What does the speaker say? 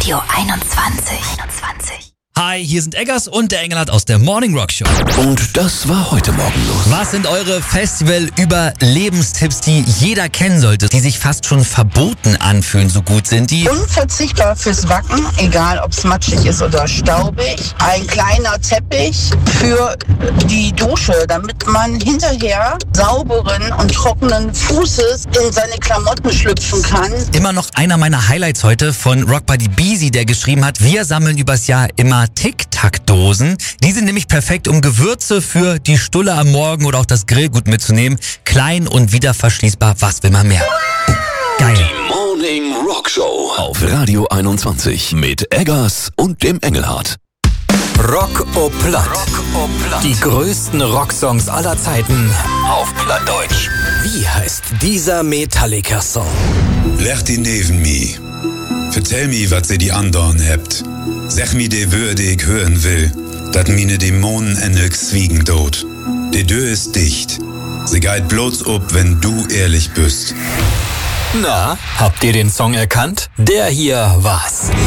Radio 21. Hi, hier sind Eggers und der Engelhardt aus der Morning Rock Show. Und das war heute Morgen los. Was sind eure Festival-Überlebenstipps, die jeder kennen sollte, die sich fast schon verboten anfühlen, so gut sind die? Unverzichtbar fürs Wacken, egal ob es matschig ist oder staubig. Ein kleiner Teppich für die Dusche, damit man hinterher sauberen und trockenen Fußes in seine Klamotten schlüpfen kann. Immer noch einer meiner Highlights heute von Rock Buddy Beezy, der geschrieben hat, wir sammeln übers Jahr immer Tic-Tac-Dosen. Die sind nämlich perfekt, um Gewürze für die Stulle am Morgen oder auch das Grillgut mitzunehmen. Klein und wieder verschließbar, was will man mehr? Geil. Die Morning Rock Show auf Radio 21 mit Eggers und dem Engelhardt. Rock au Platt. Die größten Rocksongs aller Zeiten auf Plattdeutsch. Wie heißt dieser Metallica-Song? Leg die neben mi. Vertell mi, wat se die andern hebt. Sag mi de würde ich hören will, dat mine Dämonen endlich zwiegen dort. De Tür ist dicht. Sie geht bloß ob, wenn du ehrlich bist. Na, habt ihr den Song erkannt? Der hier war's.